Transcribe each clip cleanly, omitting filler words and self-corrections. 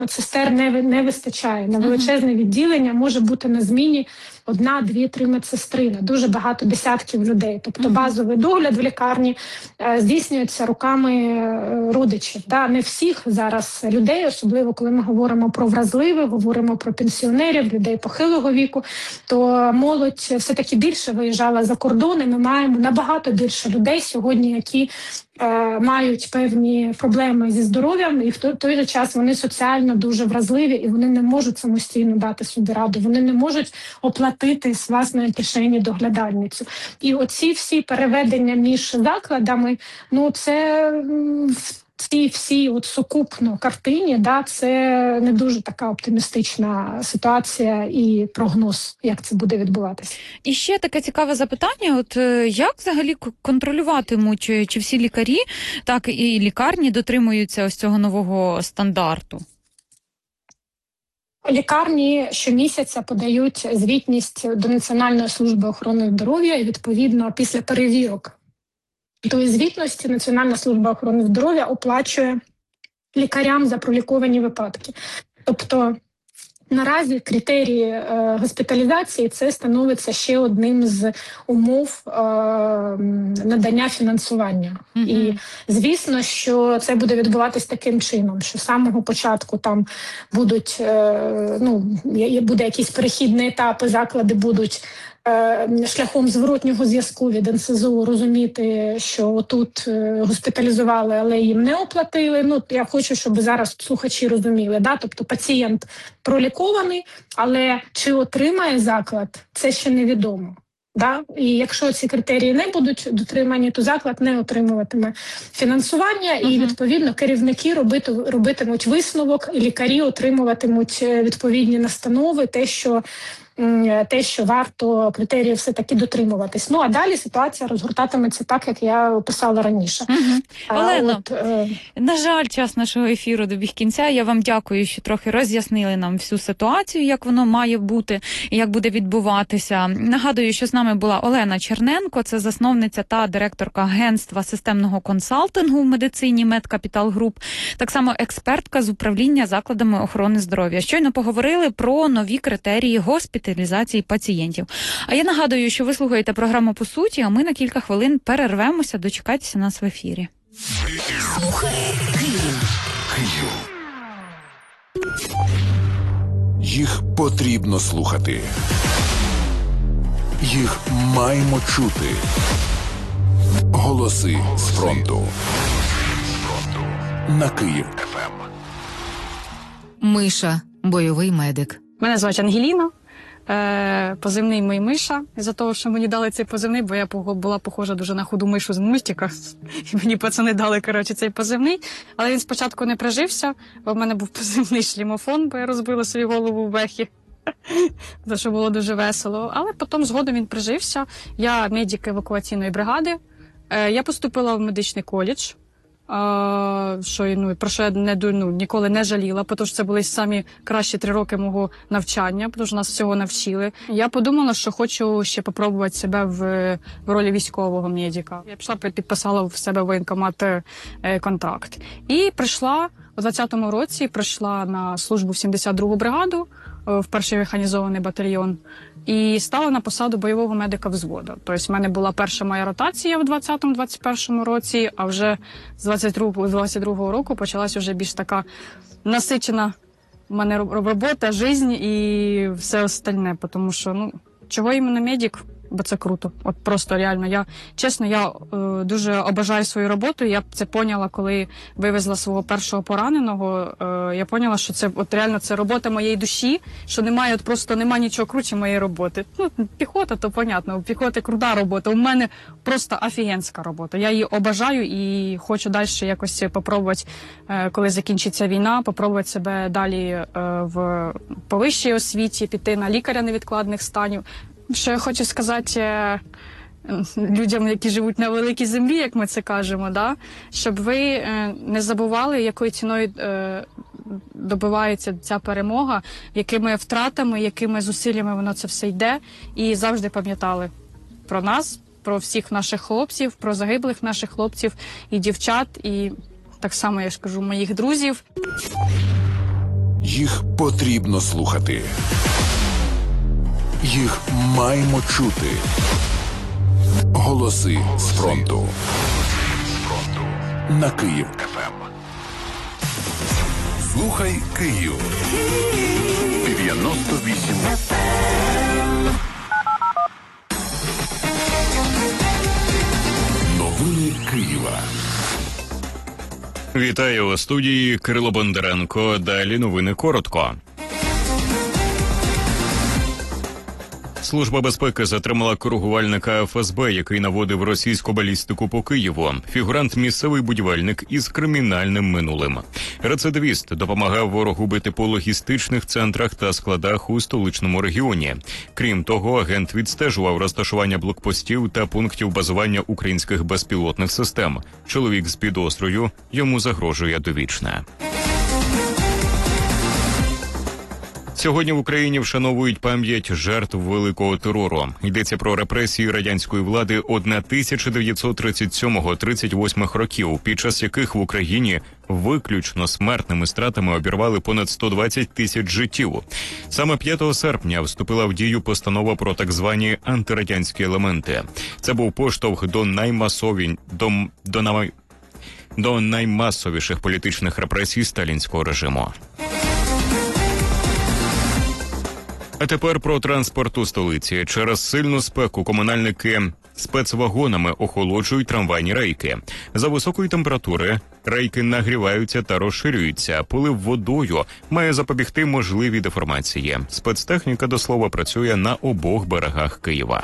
медсестер не вистачає. На величезне відділення може бути на зміні 1, 2, 3 медсестри на дуже багато десятків людей. Тобто базовий догляд в лікарні здійснюється руками родичів. Не всіх зараз людей, особливо коли ми говоримо про вразливих, говоримо про пенсіонерів, людей похилого віку, то молодь все-таки більше виїжджала за кордон, і ми маємо набагато більше людей сьогодні, які мають певні проблеми зі здоров'ям, і в той же час вони соціально дуже вразливі, і вони не можуть самостійно дати собі раду, вони не можуть оплатити з власної кишені доглядальницю. І оці всі переведення між закладами, це всі от сукупно картині, це не дуже така оптимістична ситуація і прогноз, як це буде відбуватися. І ще таке цікаве запитання, як взагалі контролюватимуть, чи всі лікарі, так і лікарні дотримуються ось цього нового стандарту? Лікарні щомісяця подають звітність до Національної служби охорони здоров'я і, відповідно, після перевірок тої звітності Національна служба охорони здоров'я оплачує лікарям за проліковані випадки. Тобто наразі критерії госпіталізації це становиться ще одним з умов надання фінансування. І звісно, що це буде відбуватись таким чином, що з самого початку там будуть, буде якийсь перехідний етап, і заклади будуть шляхом зворотнього зв'язку від НСЗУ розуміти, що тут госпіталізували, але їм не оплатили. Я хочу, щоб зараз слухачі розуміли. Тобто пацієнт пролікований, але чи отримає заклад, це ще невідомо. І якщо ці критерії не будуть дотримані, то заклад не отримуватиме фінансування, і, відповідно, керівники робитимуть висновок, і лікарі отримуватимуть відповідні настанови, те, що варто критерії все-таки дотримуватись. А далі ситуація розгортатиметься так, як я описала раніше. Олено, на жаль, час нашого ефіру добіг кінця. Я вам дякую, що трохи роз'яснили нам всю ситуацію, як воно має бути і як буде відбуватися. Нагадую, що з нами була Олена Черненко, це засновниця та директорка агентства системного консалтингу в медицині Медкапітал Груп, так само експертка з управління закладами охорони здоров'я. Щойно поговорили про нові критерії госпіталізації пацієнтів. А я нагадую, що ви слухаєте програму «По суті», а ми на кілька хвилин перервемося. Дочекайтеся нас в ефірі. Слухай Київ. Їх потрібно слухати. Їх маємо чути. Голоси з фронту. На Київ ФМ. Миша. Бойовий медик. Мене звати Ангеліна. Позивний мій Миша, із-за того, що мені дали цей позивний, бо я була похожа дуже на худу мишу з мультика, і мені пацани дали, цей позивний. Але він спочатку не прижився, бо в мене був позивний шлімофон, бо я розбила собі голову в бехі, за що було дуже весело. Але потім згодом він прижився. Я медик евакуаційної бригади, я поступила в медичний коледж, про що я ніколи не жаліла, тому що це були самі кращі 3 роки мого навчання, тому що нас всього навчили. Я подумала, що хочу ще спробувати себе в ролі військового медика. Я пішла, підписала в себе в воєнкомат контракт. І прийшла у 20-му році, прийшла на службу в 72-гу бригаду, в перший механізований батальйон, і стала на посаду бойового медика взводу. Тобто в мене була перша моя ротація в 20-21 році, а вже з 22-го року почалась вже більш така насичена в мене робота, життя і все остальне. Тому що, чого іменно медик? Бо це круто. Просто реально. Я дуже обожаю свою роботу. Я це поняла, коли вивезла свого першого пораненого. Я поняла, що це реально це робота моєї душі, що немає немає нічого круче моєї роботи. Піхота, то понятно. У піхоти крута робота. У мене просто офігенська робота. Я її обожаю і хочу далі якось спробувати, коли закінчиться війна, спробувати себе далі по вищій освіті, піти на лікаря невідкладних станів. Що я хочу сказати людям, які живуть на великій землі, як ми це кажемо, щоб ви не забували, якою ціною добивається ця перемога, якими втратами, якими зусиллями воно це все йде, і завжди пам'ятали про нас, про всіх наших хлопців, про загиблих наших хлопців і дівчат, і так само, я ж кажу, моїх друзів. Їх потрібно слухати. Їх маємо чути. Голоси з фронту. На Київ ФМ. Слухай Київ. 98 ФМ. Новини Києва. Вітаю у студії Кирило Бондаренко. Далі новини коротко. Служба безпеки затримала коригувальника ФСБ, який наводив російську балістику по Києву. Фігурант – місцевий будівельник із кримінальним минулим. Рецидивіст допомагав ворогу бити по логістичних центрах та складах у столичному регіоні. Крім того, агент відстежував розташування блокпостів та пунктів базування українських безпілотних систем. Чоловік з підозрою, йому загрожує довічне. Сьогодні в Україні вшановують пам'ять жертв Великого терору. Йдеться про репресії радянської влади 1937-38 років, під час яких в Україні виключно смертними стратами обірвали понад 120 тисяч життів. Саме 5 серпня вступила в дію постанова про так звані антирадянські елементи. Це був поштовх до наймасовіших політичних репресій сталінського режиму. А тепер про транспорт у столиці. Через сильну спеку комунальники спецвагонами охолоджують трамвайні рейки. За високої температури рейки нагріваються та розширюються. Полив водою має запобігти можливій деформації. Спецтехніка, до слова, працює на обох берегах Києва.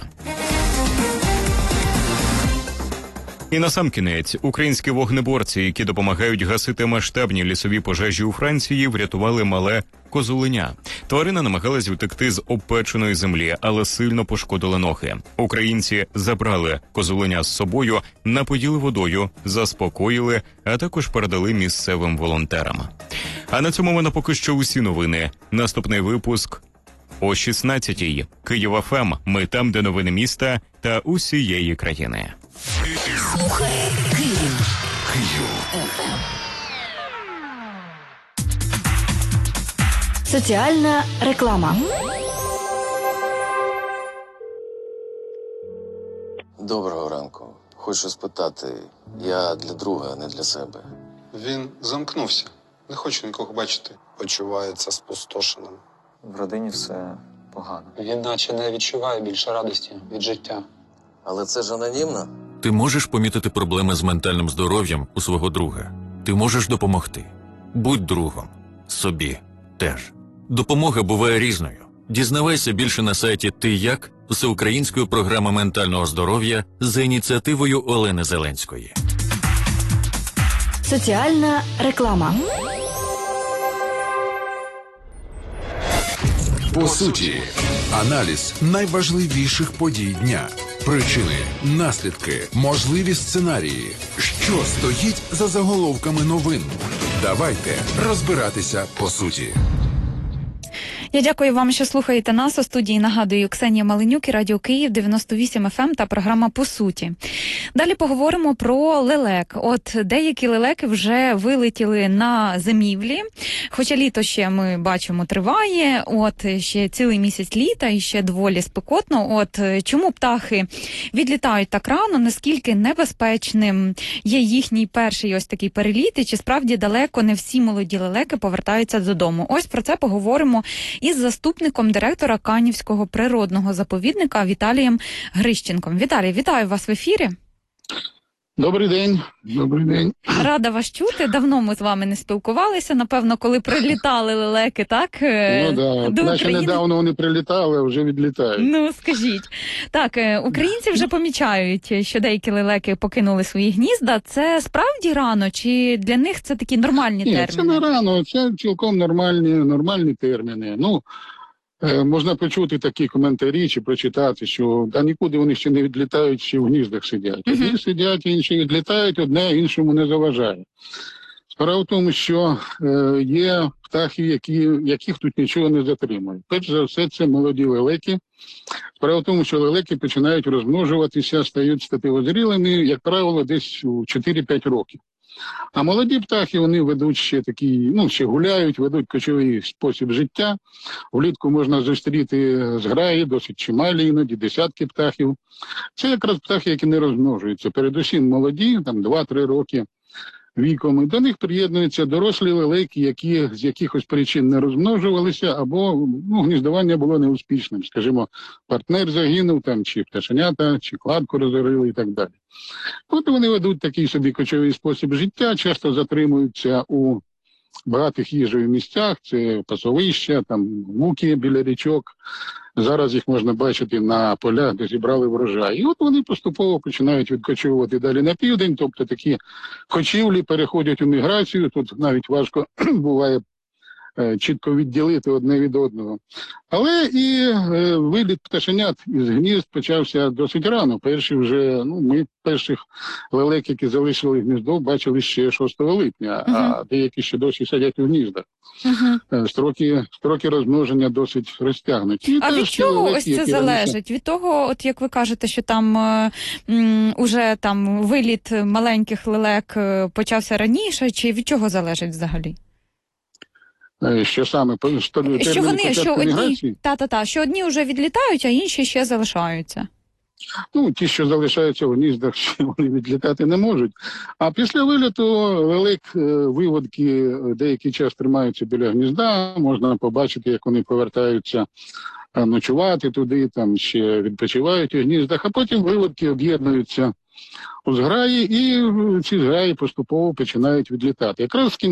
І насамкінець, українські вогнеборці, які допомагають гасити масштабні лісові пожежі у Франції, врятували мале козуленя. Тварина намагалась втекти з обпеченої землі, але сильно пошкодила ноги. Українці забрали козуленя з собою, напоїли водою, заспокоїли, а також передали місцевим волонтерам. А на цьому мене поки що усі новини. Наступний випуск о 16-й. Київ ФМ. Ми там, де новини міста та усієї країни. Слухай Київ. Соціальна реклама. Доброго ранку. Хочу спитати, я для друга, а не для себе. Він замкнувся. Не хочу нікого бачити. Почувається спустошеним. В родині все погано. Він наче не відчуває більше радості від життя. Але це ж анонімно. Ти можеш помітити проблеми з ментальним здоров'ям у свого друга. Ти можеш допомогти. Будь другом. Собі теж. Допомога буває різною. Дізнавайся більше на сайті «Ти як» всеукраїнської програми ментального здоров'я за ініціативою Олени Зеленської. Соціальна реклама. По суті, аналіз найважливіших подій дня. Причини, наслідки, можливі сценарії. Що стоїть за заголовками новин? Давайте розбиратися по суті. Я дякую вам, що слухаєте нас. У студії, нагадую, Ксенія Маленюк і Радіо Київ 98 ФМ та програма «По суті». Далі поговоримо про лелек. От деякі лелеки вже вилетіли на зимівлі, хоча літо ще, ми бачимо, триває. От ще цілий місяць літа і ще доволі спекотно. От чому птахи відлітають так рано, наскільки небезпечним є їхній перший ось такий переліт, і чи справді далеко не всі молоді лелеки повертаються додому. Ось про це поговоримо із заступником директора Канівського природного заповідника Віталієм Грищенком. Віталій, вітаю вас в ефірі. Добрий день. Добрий день. Рада вас чути. Давно ми з вами не спілкувалися. Напевно, коли прилітали лелеки, так? Ну так, наче недавно вони прилітали, а вже відлітають. Ну, скажіть. Так, українці вже помічають, що деякі лелеки покинули свої гнізда. Це справді рано, чи для них це такі нормальні терміни? Ні, це не рано, це цілком нормальні терміни. Ну, можна почути такі коментарі чи прочитати, що нікуди вони ще не відлітають, ще в гніздах сидять. Одні сидять, інші відлітають, одне іншому не заважає. Справа в тому, що є птахи, яких тут нічого не затримує. Перш за все, це молоді лелеки. Справа в тому, що лелеки починають розмножуватися, стають статевозрілими, як правило, десь у 4-5 років. А молоді птахи, вони ведуть ще такі, ну, ще гуляють, ведуть кочовий спосіб життя. Влітку можна зустріти зграї, досить чималі іноді, десятки птахів. Це якраз птахи, які не розмножуються. Передусім молоді, там 2-3 роки віком. І до них приєднуються дорослі лелеки, які з якихось причин не розмножувалися, або гніздування було неуспішним. Скажімо, партнер загинув, там, чи пташенята, чи кладку розорили і так далі. От вони ведуть такий собі кочовий спосіб життя, часто затримуються у багатих їжею місцях, це пасовища, там луки біля річок. Зараз їх можна бачити на полях, де зібрали врожай. І от вони поступово починають відкочовувати далі на південь, тобто такі кочівлі переходять у міграцію, тут навіть важко буває чітко відділити одне від одного. Але і виліт пташенят із гнізд почався досить рано. Ми перших лелек, які залишили гніздо, бачили ще 6 липня, а деякі ще досі сидять у гніздах. Строки розмноження досить розтягнуті. А від чого ось це залежить? Від того, от як ви кажете, що там уже там виліт маленьких лелек почався раніше, чи від чого залежить взагалі? Що саме? Що одні вже відлітають, а інші ще залишаються. Ті, що залишаються в гніздах, вони відлітати не можуть. А після виліту лелек виводки деякий час тримаються біля гнізда, можна побачити, як вони повертаються ночувати туди, там ще відпочивають у гніздах, а потім виводки об'єднуються у зграї, і ці зграї поступово починають відлітати. Якраз з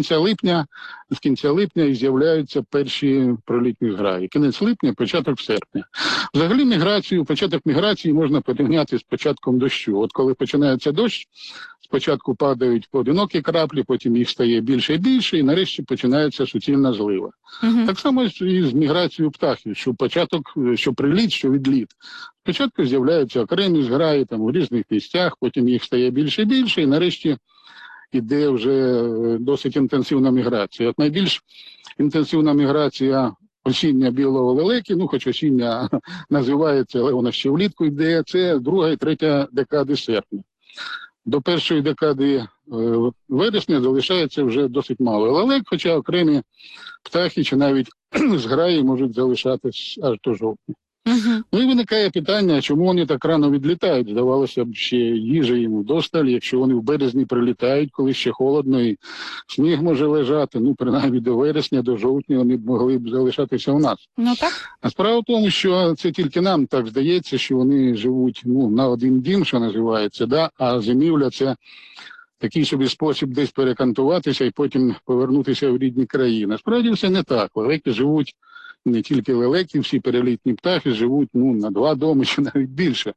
кінця липня і з'являються перші пролітні зграї. Кінець липня, початок серпня. Взагалі початок міграції можна порівняти з початком дощу. От коли починається дощ, спочатку падають поодинокі краплі, потім їх стає більше і більше, і нарешті починається суцільна злива. Так само і з міграцією птахів, що приліт, що відліт. Спочатку з'являються окремі зграї там, у різних місцях, потім їх стає більше і більше, і нарешті йде вже досить інтенсивна міграція. От найбільш інтенсивна міграція осіння білого лелеки, хоч осіння називається, але вона ще влітку йде, це 2 і 3 декади серпня. До першої декади вересня залишається вже досить мало лелек, хоча окремі птахи чи навіть зграї можуть залишатись аж до жовтня. І виникає питання, чому вони так рано відлітають. Здавалося б, ще їжа їм вдосталь, якщо вони в березні прилітають, коли ще холодно і сніг може лежати, принаймні до вересня, до жовтня вони б могли б залишатися у нас. Так. А справа в тому, що це тільки нам так здається, що вони живуть на один дім, що називається, а зимівля – це такий собі спосіб десь перекантуватися і потім повернутися в рідні краї. Насправді все не так. Лелеки живуть, не тільки лелеки, всі перелітні птахи живуть на 2 доми чи навіть більше.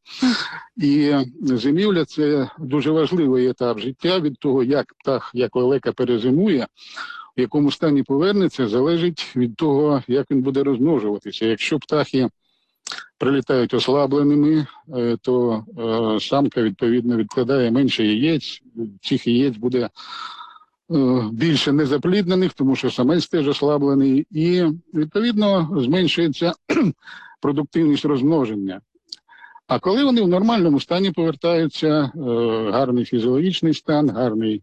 І зимівля – це дуже важливий етап життя. Від того, як птах, як лелека перезимує, в якому стані повернеться, залежить від того, як він буде розмножуватися. Якщо птахи прилітають ослабленими, то самка, відповідно, відкладає менше яєць, цих яєць буде більше незапліднених, тому що самець теж ослаблений, і, відповідно, зменшується продуктивність розмноження. А коли вони в нормальному стані повертаються, гарний фізіологічний стан, гарний,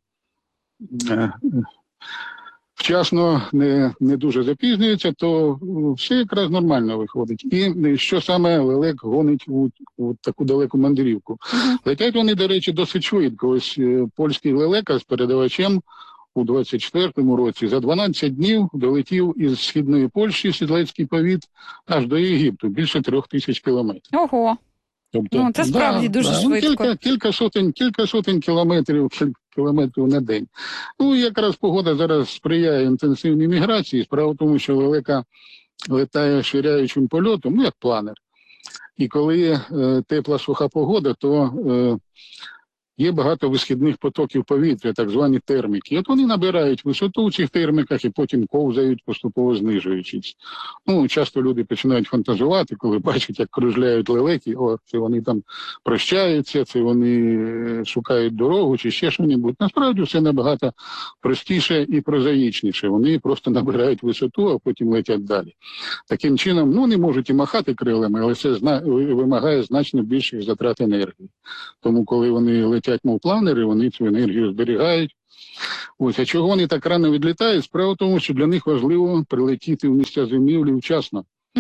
вчасно, не дуже запізнюється, то все якраз нормально виходить. І що саме лелек гонить у таку далеку мандрівку? Летять вони, до речі, досить швидко. Ось польський лелека з передавачем у 24-му році за 12 днів долетів із східної Польщі, Сідлецький повіт, аж до Єгипту, більше 3000 кілометрів. Ого! Тобто, це справді дуже швидко. Кілька сотень кілометрів на день. Якраз погода зараз сприяє інтенсивній міграції. Справа в тому, що лелека летає ширяючим польотом, як планер. І коли тепла суха погода, то є багато висхідних потоків повітря, так звані терміки. От вони набирають висоту в цих терміках і потім ковзають, поступово знижуючись. Часто люди починають фантазувати, коли бачать, як кружляють лелеки, це вони там прощаються, це вони шукають дорогу чи ще щось. Насправді все набагато простіше і прозаїчніше. Вони просто набирають висоту, а потім летять далі. Таким чином, не можуть і махати крилами, але це вимагає значно більших затрат енергії. Тому, коли вони летять, мов планери, вони цю енергію зберігають Ось, а чого вони так рано відлітають? Справа в тому, що для них важливо прилетіти в місця зимівлі вчасно.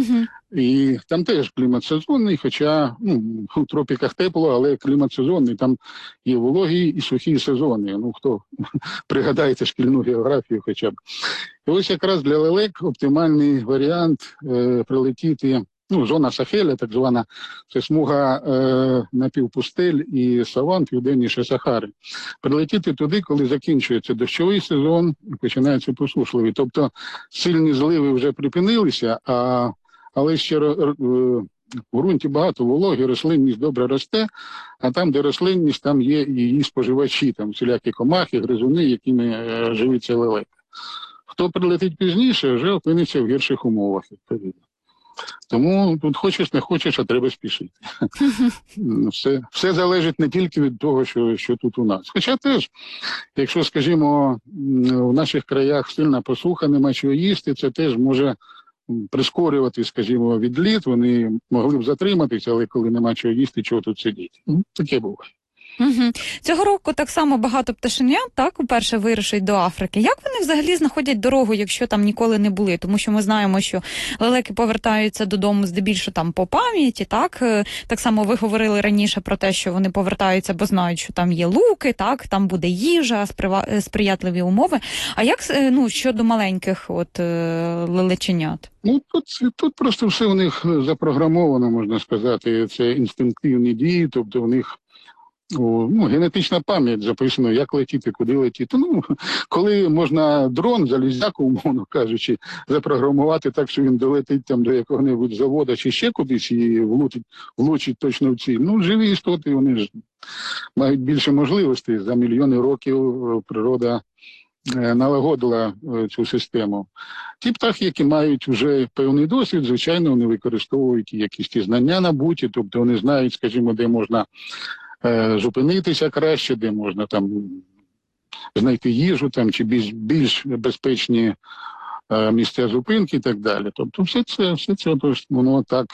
І там теж клімат сезонний, хоча у тропіках тепло, але клімат сезонний, там є вологі і сухі сезони. Ну, хто пригадається шкільну географію хоча б. І ось якраз для лелек оптимальний варіант прилетіти, зона Сахеля, так звана, це смуга напівпустель і саван південніше Сахари. Прилетіти туди, коли закінчується дощовий сезон і починається посушливий. Тобто сильні зливи вже припинилися, але ще в ґрунті багато вологи, рослинність добре росте, а там, де рослинність, там є і її споживачі, там всілякі комахи, гризуни, якими живиться лелека. Хто прилетить пізніше, вже опиниться в гірших умовах, відповідно. Тому тут хочеш, не хочеш, а треба спішити. Все залежить не тільки від того, що тут у нас. Хоча теж, якщо, скажімо, в наших краях сильна посуха, нема чого їсти, це теж може прискорювати, скажімо, відліт, вони могли б затриматися, але коли нема чого їсти, чого тут сидіти. Таке буває. Цього року так само багато пташенят, так, уперше вирушить до Африки. Як вони взагалі знаходять дорогу, якщо там ніколи не були? Тому що ми знаємо, що лелеки повертаються додому здебільшого там по пам'яті, так? Так само ви говорили раніше про те, що вони повертаються, бо знають, що там є луки, так, там буде їжа, сприятливі умови. А як, щодо маленьких лелеченят? Тут просто все у них запрограмовано, можна сказати. Це інстинктивні дії, тобто у них генетична пам'ять записано, як летіти, куди летіти. Коли можна дрон, залізяку, умовно кажучи, запрограмувати так, що він долетить там до якого-небудь заводу чи ще кудись і влучить точно в ціль. Живі істоти, вони ж мають більше можливостей. За мільйони років природа налагодила цю систему. Ті птахи, які мають вже певний досвід, звичайно, вони використовують якісь ті знання набуті, тобто вони знають, скажімо, де можна зупинитися краще, де можна там знайти їжу там, чи більш безпечні місця зупинки і так далі. Тобто все це воно так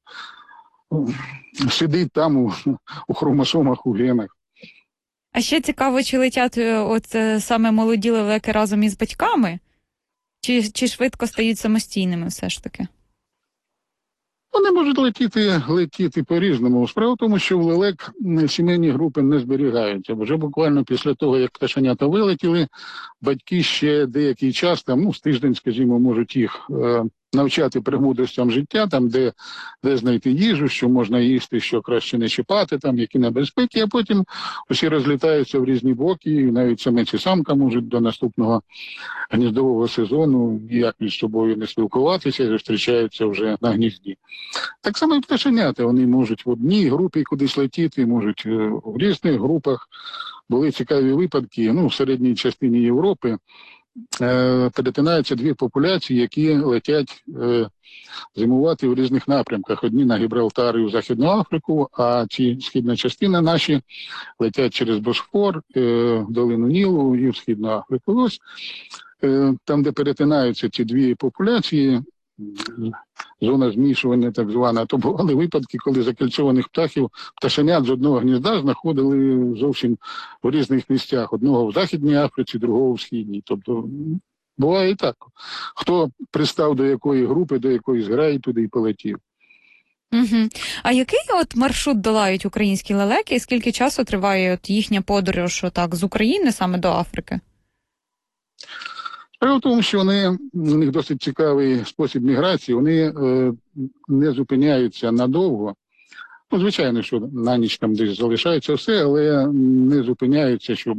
сидить там у хромосомах, у генах. А ще цікаво, чи летять саме молоді лелеки разом із батьками? Чи швидко стають самостійними все ж таки? Вони можуть летіти по-різному. Справа в тому, що в лелек сімейні групи не зберігаються. Вже буквально після того, як пташенята вилетіли, батьки ще деякий час, з тиждень, скажімо, можуть їх навчати премудростям життя, там, де знайти їжу, що можна їсти, що краще не чіпати, там, які небезпеки, а потім усі розлітаються в різні боки, і навіть самець і самка можуть до наступного гніздового сезону ніяк між собою не спілкуватися і зустрічаються вже на гнізді. Так само і пташенята, вони можуть в одній групі кудись летіти, можуть в різних групах. Були цікаві випадки, в середній частині Європи перетинаються дві популяції, які летять зимувати в різних напрямках. Одні на Гібралтар і в Західну Африку, а ці східна частина наші летять через Босфор, долину Нілу і в Східну Африку. Ось там, де перетинаються ці дві популяції, зона змішування так звана, то бували випадки, коли закільцованих пташенят з одного гнізда знаходили зовсім в різних місцях. Одного в Західній Африці, другого в Східній. Тобто буває і так. Хто пристав до якої групи, до якоїсь граї, туди і полетів. А який маршрут долають українські лелеки і скільки часу триває їхня подорож з України саме до Африки? Справа в тому, що у них досить цікавий спосіб міграції, вони не зупиняються надовго. Звичайно, що на ніч там десь залишається все, але не зупиняються, щоб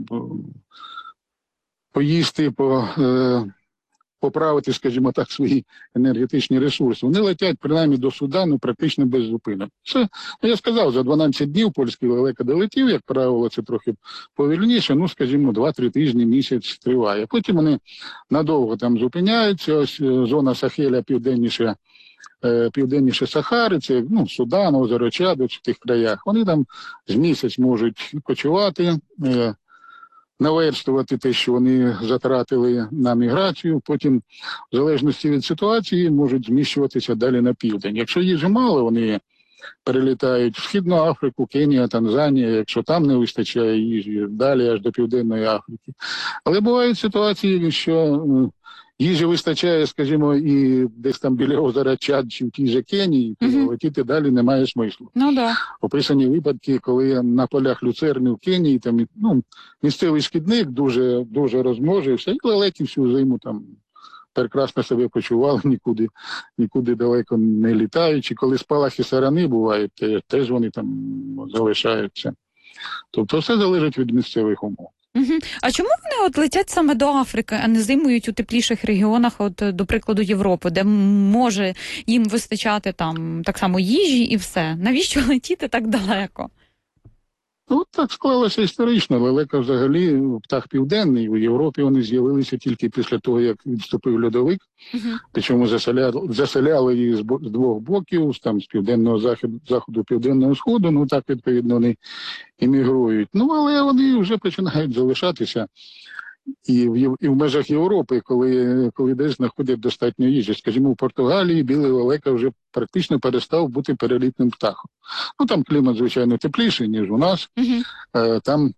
поїсти, поправити, скажімо так, свої енергетичні ресурси. Вони летять, принаймні, до Судану практично без зупинок. Це, я сказав, за 12 днів польський лелека долетів, як правило, це трохи повільніше, скажімо, 2-3 тижні, місяць триває. Потім вони надовго там зупиняються, ось зона Сахеля південніше Сахари, це Судан, озеро Чад, в тих краях. Вони там з місяць можуть кочувати, наверстувати те, що вони затратили на міграцію, потім, в залежності від ситуації, можуть зміщуватися далі на південь. Якщо їжі мало, вони перелітають в Східну Африку, Кенія, Танзанія, якщо там не вистачає їжі, далі аж до Південної Африки. Але бувають ситуації, що їжі вистачає, скажімо, і десь там біля озера Чад чи в тій же Кенії, то летіти далі немає смислу. Ну, да. Описані випадки, коли на полях люцерни в Кенії там, місцевий шкідник дуже, дуже розмножився, і лелеки всю зиму там прекрасно себе почували, нікуди далеко не літаючи. Коли спалахи сарани бувають, теж вони там залишаються. Тобто все залежить від місцевих умов. А чому вони летять саме до Африки, а не зимують у тепліших регіонах, до прикладу, Європи, де може їм вистачати там так само їжі і все? Навіщо летіти так далеко? Ну, так склалося історично. Лелека взагалі птах південний. У Європі вони з'явилися тільки після того, як відступив льодовик. Причому заселяли їх з двох боків, там з південного заходу, південного сходу. Так, відповідно, вони іммігрують. Але вони вже починають залишатися і в межах Європи, коли десь знаходять достатньо їжі. Скажімо, в Португалії білий лелека вже практично перестав бути перелітним птахом. Там клімат, звичайно, тепліший, ніж у нас. Там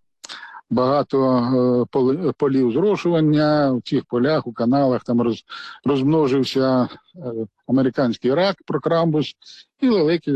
багато полів зрошування, в цих полях, у каналах там розмножився американський рак, прокрамбус, і лелеки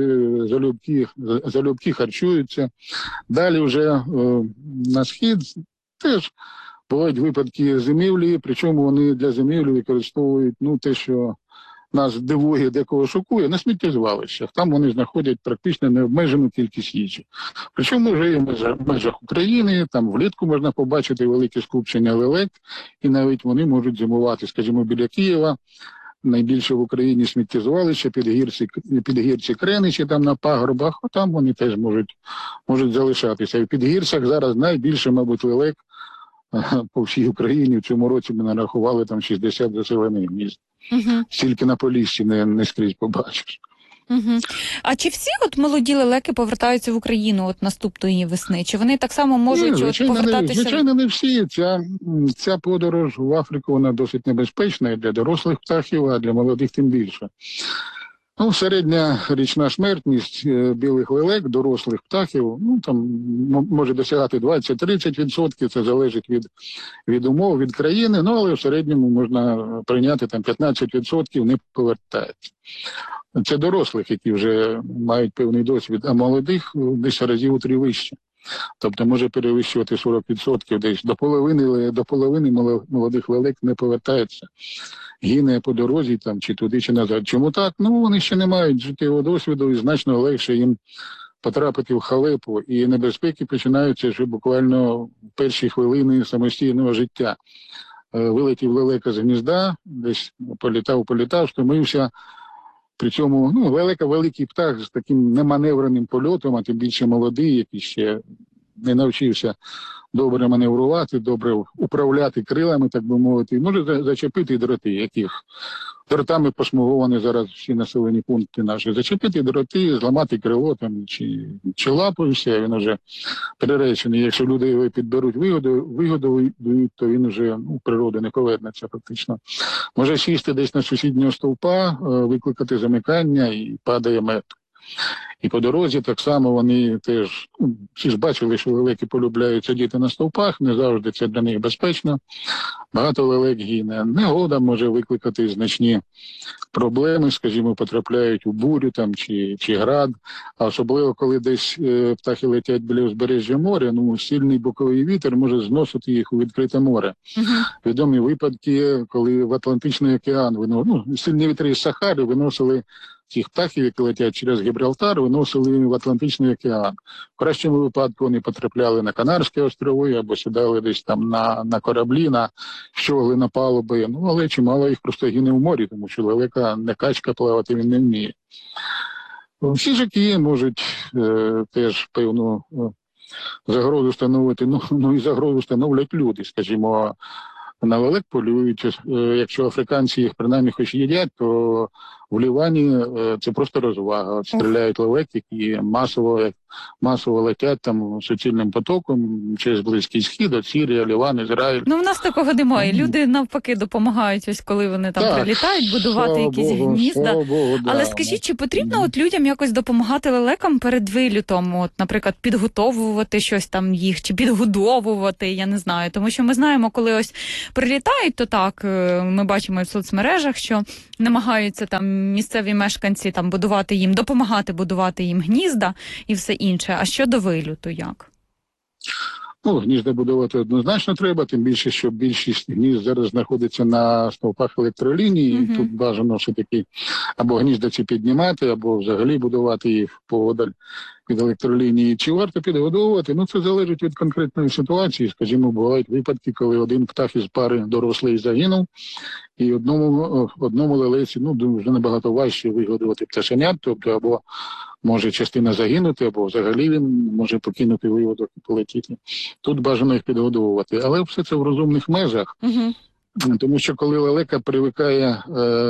залюбки харчуються. Далі вже на схід теж бувають випадки зимівлі, причому вони для зимівлі використовують те, що нас дивує, декого шокує, на сміттєзвалищах. Там вони знаходять практично необмежену кількість їжі. Причому вже і в межах України, там влітку можна побачити велике скупчення лелек, і навіть вони можуть зимувати, скажімо, біля Києва. Найбільше в Україні сміттєзвалище, підгірці Креничі, там на пагорбах, там вони теж можуть залишатися. І в підгірцях зараз найбільше, мабуть, лелек по всій Україні. В цьому році ми нарахували там 60 заселених міст. Стільки на Поліссі не скрізь побачиш. А чи всі молоді лелеки повертаються в Україну наступної весни? Чи вони так само можуть повертатися? Звичайно, не всі. Ця подорож в Африку, вона досить небезпечна і для дорослих птахів, а для молодих тим більше. Середня річна смертність білих лелек, дорослих птахів, там може досягати 20-30%, це залежить від умов, від країни, але в середньому можна прийняти 15% не повертається. Це дорослих, які вже мають певний досвід, а молодих десь разів у 3 вище. Тобто може перевищувати 40%, десь до половини молодих лелек не повертається. Гине по дорозі там, чи туди, чи назад. Чому так? Вони ще не мають життєвого досвіду і значно легше їм потрапити в халепу. І небезпеки починаються вже буквально в перші хвилини самостійного життя. Вилетів лелека з гнізда, десь політав, стомився. При цьому лелека великий птах з таким неманевреним польотом, а тим більше молодий, який ще не навчився добре маневрувати, добре управляти крилами, так би мовити, може зачепити дроти, яких дротами посмуговані зараз всі населені пункти наші. Зачепити дроти, зламати крило там, чи лапу, і все, він вже переречений. Якщо люди його підберуть вигоду, то він вже в природу не повернеться фактично. Може сісти десь на сусіднього стовпа, викликати замикання і падає мед. І по дорозі так само вони теж, всі ж бачили, що лелеки полюбляють сидіти на стовпах, не завжди це для них безпечно. Багато лелек гине. Негода може викликати значні проблеми, скажімо, потрапляють у бурю там, чи град. А особливо, коли десь птахи летять біля узбережжя моря, сильний боковий вітер може зносити їх у відкрите море. Відомі випадки, коли в Атлантичний океан сильні вітри з Сахари виносили цих птахів, які летять через Гібралтар, виносили в Атлантичний океан. В кращому випадку вони потрапляли на Канарські острови або сідали десь там на кораблі, на щогли, на палуби. Але чимало їх просто гине в морі, тому що лелека не качка плавати він не вміє. Всі жаки можуть теж певну загрозу становити, і загрозу становлять люди, скажімо, на лелек полюють. Якщо африканці їх принаймні хоч їдять, то В Лівані це просто розвага. От стріляють лелеки, які масово летять там суцільним потоком через Близький Схід, от Сирія, Ліван, Ізраїль. Ну, в нас такого немає. Люди навпаки допомагають, ось коли вони там прилітають, будувати якісь гнізда. Але скажіть, чи потрібно от людям якось допомагати лелекам перед вилітом? От, наприклад, підготовувати щось там їх, чи підгодовувати, я не знаю. Тому що ми знаємо, коли ось прилітають, то так, ми бачимо в соцмережах, що намагаються там місцеві мешканці там будувати їм, допомагати будувати їм гнізда і все інше. А щодо вильоту, як? Ну, гнізда будувати однозначно треба, тим більше, що більшість гнізд зараз знаходиться на стовпах електролінії. Тут бажано все-таки або гнізда ці піднімати, або взагалі будувати їх подаль від електролінії. Чи варто підгодовувати? Ну, це залежить від конкретної ситуації. Скажімо, бувають випадки, коли один птах із пари дорослий загинув, і одному лелеці, дуже набагато важче вигодувати пташенят, тобто або може частина загинути, або взагалі він може покинути виводок і полетіти. Тут бажано їх підгодовувати. Але все це в розумних межах. Тому що коли лелека привикає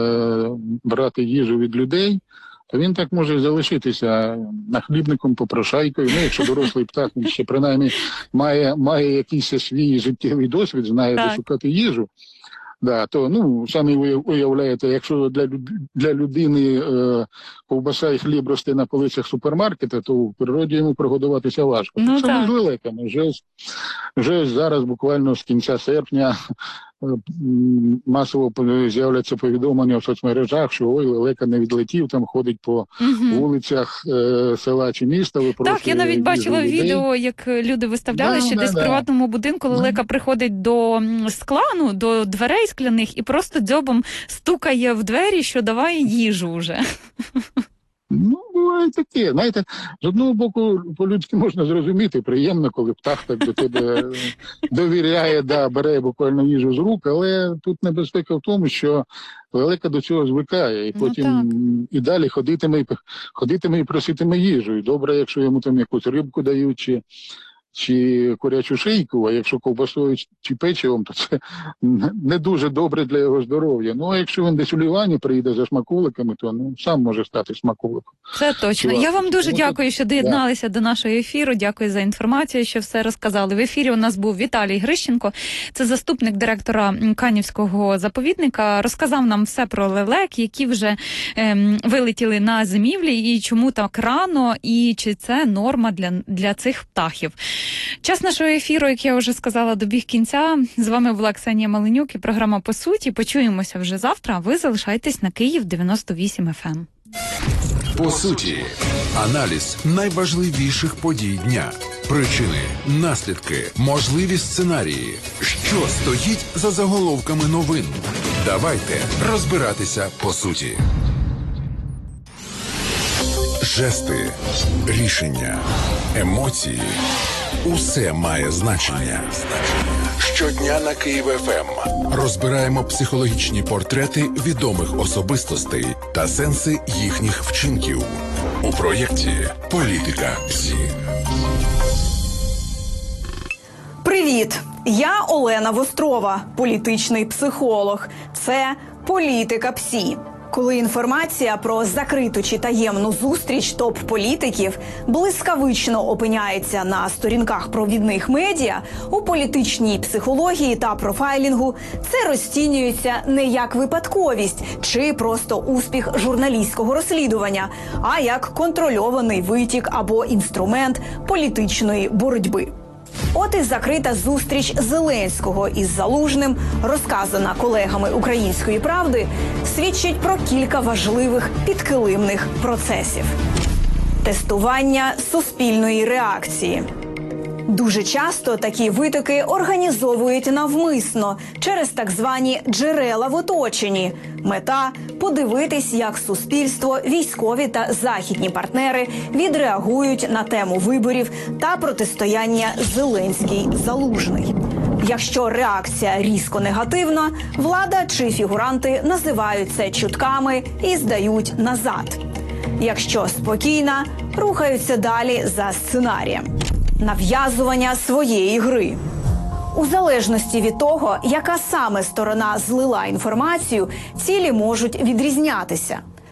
брати їжу від людей, то він так може залишитися нахлібником, попрошайкою. Ну, якщо дорослий птах, він ще принаймні має якийсь свій життєвий досвід, знає, де шукати їжу. Да, то, самі ви уявляєте, якщо для людини ковбаса і хліб росте на полицях супермаркета, то в природі йому прогодуватися важко. Ну, це з лелеками. Вже зараз, буквально з кінця серпня, масово з'являться повідомлення в соцмережах, що лелека не відлетів, там ходить по вулицях села чи міста. Так, я навіть бачила відео, як люди виставляли, що десь в приватному будинку лелека приходить до скла, до дверей скляних і просто дзьобом стукає в двері, що давай їжу вже. Буває таке. Знаєте, з одного боку, по-людськи можна зрозуміти, приємно, коли птах так до тебе довіряє, бере буквально їжу з рук, але тут небезпека в тому, що лелека до цього звикає, і потім і далі ходитиме і проситиме їжу. І добре, якщо йому там якусь рибку дають, чи курячу шийку, а якщо ковбасою чи печивом, то це не дуже добре для його здоров'я. Ну, а якщо він десь у Лівані приїде за смаколиками, то сам може стати смаколиком. Це точно. Я вам дуже дякую, що доєдналися до нашого ефіру. Дякую за інформацію, що все розказали. В ефірі у нас був Віталій Грищенко, це заступник директора Канівського заповідника. Розказав нам все про лелек, які вже вилетіли на зимівлі, і чому так рано, і чи це норма для цих птахів. Час нашого ефіру, як я вже сказала, добіг кінця. З вами була Ксенія Маленюк і програма «По суті». Почуємося вже завтра, а ви залишайтесь на Київ 98 FM. По суті, аналіз найважливіших подій дня. Причини, наслідки, можливі сценарії. Що стоїть за заголовками новин? Давайте розбиратися по суті. Жести, рішення, емоції – усе має значення. Щодня на Київ ФМ розбираємо психологічні портрети відомих особистостей та сенси їхніх вчинків у проєкті «Політика ПСІ». Привіт! Я Олена Вострова, політичний психолог. Це «Політика ПСІ». Коли інформація про закриту чи таємну зустріч топ-політиків блискавично опиняється на сторінках провідних медіа, у політичній психології та профайлінгу це розцінюється не як випадковість чи просто успіх журналістського розслідування, а як контрольований витік або інструмент політичної боротьби. От і закрита зустріч Зеленського із Залужним, розказана колегами «Української правди», свідчить про кілька важливих підкилимних процесів. Тестування суспільної реакції. Дуже часто такі витоки організовують навмисно, через так звані джерела в оточенні. Мета – подивитись, як суспільство, військові та західні партнери відреагують на тему виборів та протистояння Зеленський-Залужний. Якщо реакція різко негативна, влада чи фігуранти називають це чутками і здають назад. Якщо спокійна, рухаються далі за сценарієм. Нав'язування своєї гри. У залежності від того, яка саме сторона злила інформацію, цілі можуть відрізнятися.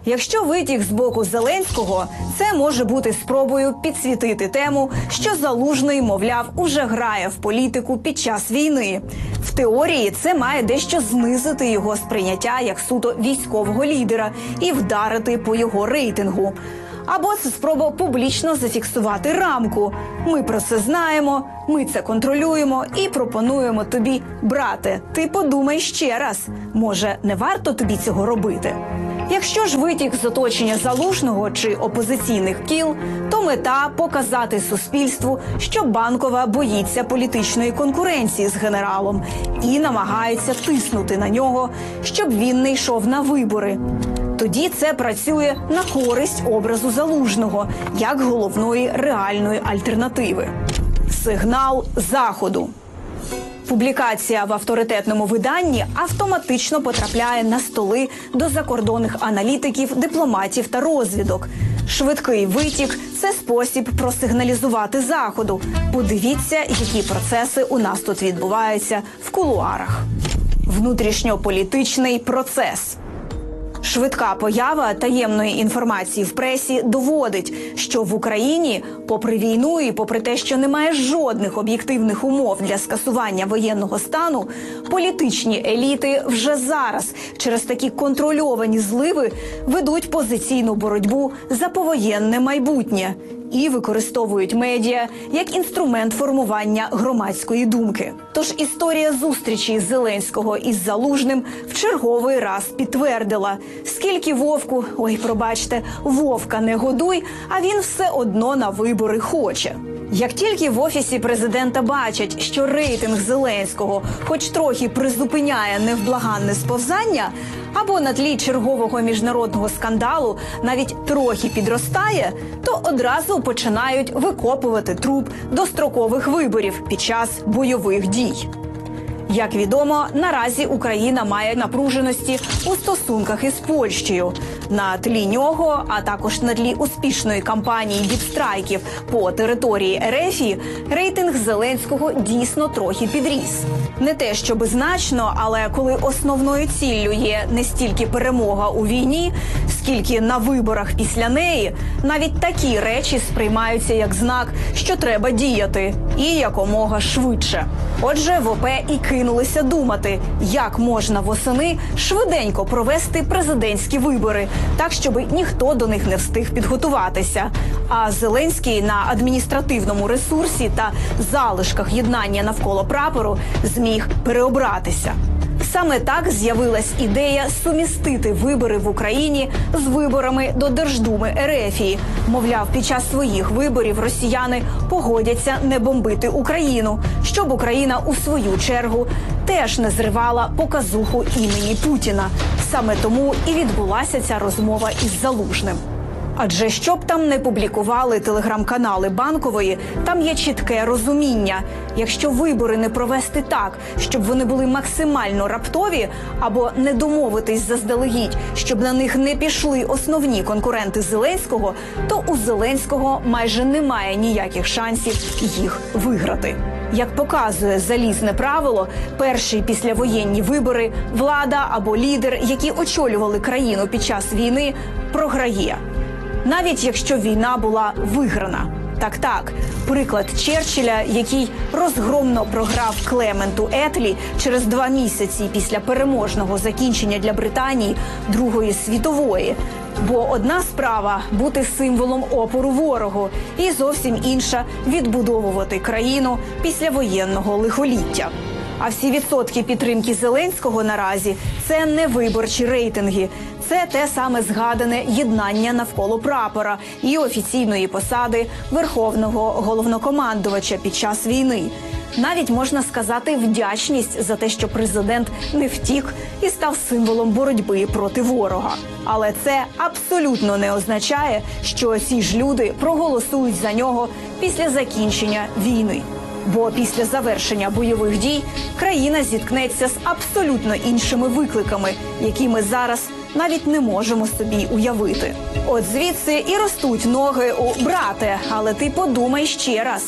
Якщо витік з боку Зеленського, це може бути спробою підсвітити тему, що Залужний, мовляв, уже грає в політику під час війни. В теорії це має дещо знизити його сприйняття як суто військового лідера і вдарити по його рейтингу. Або це спроба публічно зафіксувати рамку. Ми про це знаємо, ми це контролюємо і пропонуємо тобі: брате, ти подумай ще раз, може, не варто тобі цього робити? Якщо ж витік з оточення Залужного чи опозиційних кіл, то мета – показати суспільству, що Банкова боїться політичної конкуренції з генералом і намагається тиснути на нього, щоб він не йшов на вибори. Тоді це працює на користь образу Залужного, як головної реальної альтернативи. Сигнал Заходу. Публікація в авторитетному виданні автоматично потрапляє на столи до закордонних аналітиків, дипломатів та розвідок. Швидкий витік – це спосіб просигналізувати Заходу. Подивіться, які процеси у нас тут відбуваються в кулуарах. Внутрішньополітичний процес. Швидка поява таємної інформації в пресі доводить, що в Україні, попри війну і попри те, що немає жодних об'єктивних умов для скасування воєнного стану, політичні еліти вже зараз через такі контрольовані зливи ведуть позиційну боротьбу за повоєнне майбутнє і використовують медіа як інструмент формування громадської думки. Тож історія зустрічі Зеленського із Залужним в черговий раз підтвердила, скільки Вовку, Вовка не годуй, а він все одно на вибори хоче. Як тільки в Офісі президента бачать, що рейтинг Зеленського хоч трохи призупиняє невблаганне сповзання, або на тлі чергового міжнародного скандалу навіть трохи підростає, то одразу починають викопувати труп дострокових виборів під час бойових дій. Як відомо, наразі Україна має напруженості у стосунках із Польщею. На тлі нього, а також на тлі успішної кампанії діпстрайків по території РФ, рейтинг Зеленського дійсно трохи підріс. Не те, щоби значно, але коли основною ціллю є не стільки перемога у війні, скільки на виборах після неї, навіть такі речі сприймаються як знак, що треба діяти, і якомога швидше. Отже, в ОП і кинулися думати, як можна восени швиденько провести президентські вибори, так, щоб ніхто до них не встиг підготуватися. А Зеленський на адміністративному ресурсі та залишках єднання навколо прапору зміг переобратися. Саме так з'явилась ідея сумістити вибори в Україні з виборами до Держдуми РФ. Мовляв, під час своїх виборів росіяни погодяться не бомбити Україну, щоб Україна у свою чергу теж не зривала показуху імені Путіна. Саме тому і відбулася ця розмова із Залужним. Адже що б там не публікували телеграм-канали Банкової, там є чітке розуміння. Якщо вибори не провести так, щоб вони були максимально раптові, або не домовитись заздалегідь, щоб на них не пішли основні конкуренти Зеленського, то у Зеленського майже немає ніяких шансів їх виграти. Як показує залізне правило, перші післявоєнні вибори влада або лідер, які очолювали країну під час війни, програє. Навіть якщо війна була виграна. Так, приклад Черчилля, який розгромно програв Клементу Етлі через 2 місяці після переможного закінчення для Британії Другої світової. Бо одна справа – бути символом опору ворогу, і зовсім інша – відбудовувати країну після воєнного лихоліття. А всі відсотки підтримки Зеленського наразі – це не виборчі рейтинги. Це те саме згадане єднання навколо прапора і офіційної посади Верховного головнокомандувача під час війни. Навіть можна сказати вдячність за те, що президент не втік і став символом боротьби проти ворога. Але це абсолютно не означає, що ці ж люди проголосують за нього після закінчення війни. Бо після завершення бойових дій країна зіткнеться з абсолютно іншими викликами, які ми зараз навіть не можемо собі уявити. От звідси і ростуть ноги у «брате, але ти подумай ще раз».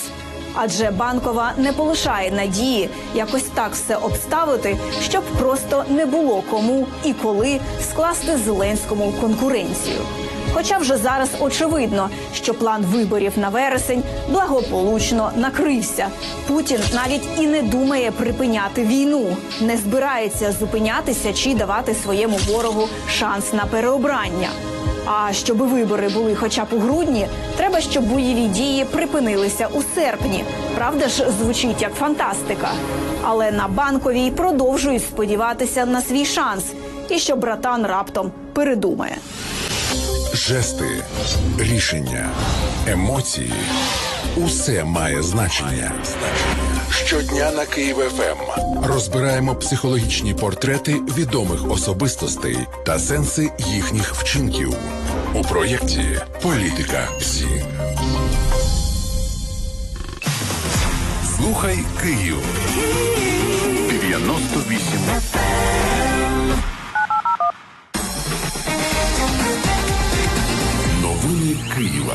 Адже Банкова не полишає надії якось так все обставити, щоб просто не було кому і коли скласти Зеленському конкуренцію. Хоча вже зараз очевидно, що план виборів на вересень благополучно накрився. Путін навіть і не думає припиняти війну, не збирається зупинятися чи давати своєму ворогу шанс на переобрання. А щоб вибори були хоча б у грудні, треба, щоб бойові дії припинилися у серпні. Правда ж, звучить як фантастика. Але на Банковій продовжують сподіватися на свій шанс. І що братан раптом передумає. Жести, рішення, емоції – усе має значення. Щодня на Київ ФМ розбираємо психологічні портрети відомих особистостей та сенси їхніх вчинків у проєкті «Політика ПСІ». Слухай Київ. 98 Новини Києва.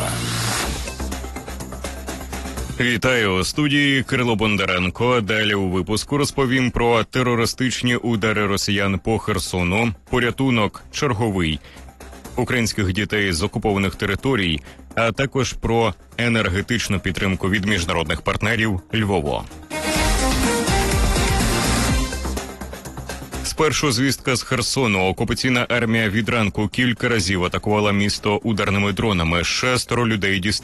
Вітаю у студії Кирило Бондаренко. Далі у випуску розповім про терористичні удари росіян по Херсону, порятунок черговий українських дітей з окупованих територій, а також про енергетичну підтримку від міжнародних партнерів Львова. Спершу звістка з Херсону. Окупаційна армія від ранку кілька разів атакувала місто ударними дронами. 6 людей дістали